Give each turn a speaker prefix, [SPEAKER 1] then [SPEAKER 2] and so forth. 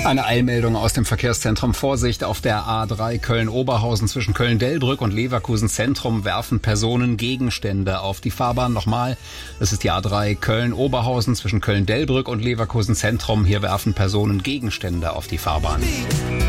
[SPEAKER 1] Eine Eilmeldung aus dem Verkehrszentrum. Vorsicht auf der A3 Köln-Oberhausen zwischen Köln-Delbrück und Leverkusen Zentrum werfen Personen Gegenstände auf die Fahrbahn. Nochmal, das ist die A3 Köln-Oberhausen zwischen Köln-Delbrück und Leverkusen Zentrum. Hier werfen Personen Gegenstände auf die Fahrbahn.